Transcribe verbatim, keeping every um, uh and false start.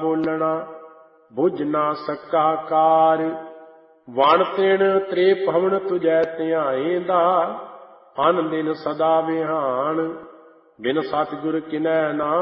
ਬੋਲਣਾ, ਬੁਝ ਨਾ ਸਕਾ ਕਾਰ। ਵਣ ਤਿਣ ਤ੍ਰੇ ਪਵਨ ਤੁਝੈ ਧਿਆਏਂਦਾ, ਅਨ ਦਿਨ ਸਦਾ ਵਿਹਾਨ। ਬਿਨ ਸਤਿਗੁਰ ਕਿਨੈ ਨਾ